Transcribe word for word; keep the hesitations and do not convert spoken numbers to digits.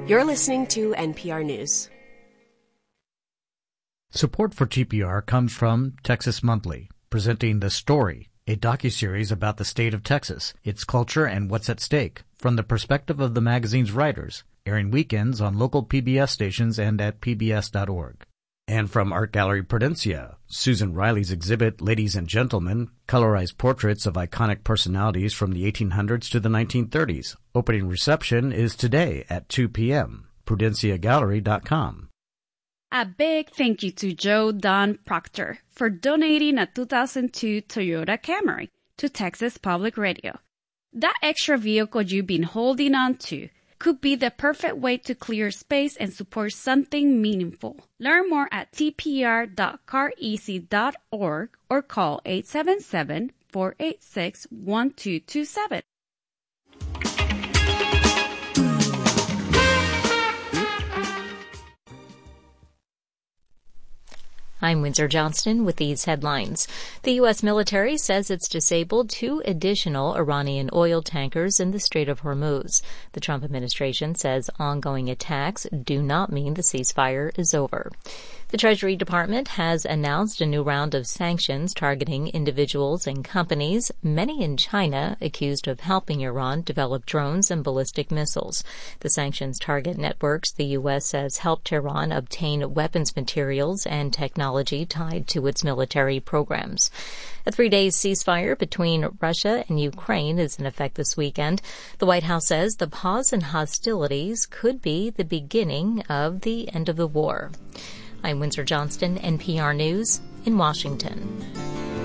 You're listening to N P R News. Support for T P R comes from Texas Monthly, presenting The Story, a docuseries about the state of Texas, its culture, and what's at stake, from the perspective of the magazine's writers, airing weekends on local P B S stations and at P B S dot org. And from Art Gallery Prudencia, Susan Riley's exhibit, Ladies and Gentlemen, colorized portraits of iconic personalities from the eighteen hundreds to the nineteen thirties. Opening reception is today at two p.m. prudencia gallery dot com. A big thank you to Joe Don Proctor for donating a two thousand two Toyota Camry to Texas Public Radio. That extra vehicle you've been holding on to could be the perfect way to clear space and support something meaningful. Learn more at t p r dot car easy dot org or call eight seven seven, four eight six, one two two seven. I'm Windsor Johnston with these headlines. The U S military says it's disabled two additional Iranian oil tankers in the Strait of Hormuz. The Trump administration says ongoing attacks do not mean the ceasefire is over. The Treasury Department has announced a new round of sanctions targeting individuals and companies, many in China, accused of helping Iran develop drones and ballistic missiles. The sanctions target networks the U S says helped Iran obtain weapons materials and technology tied to its military programs. A three-day ceasefire between Russia and Ukraine is in effect this weekend. The White House says the pause in hostilities could be the beginning of the end of the war. I'm Windsor Johnston, N P R News in Washington.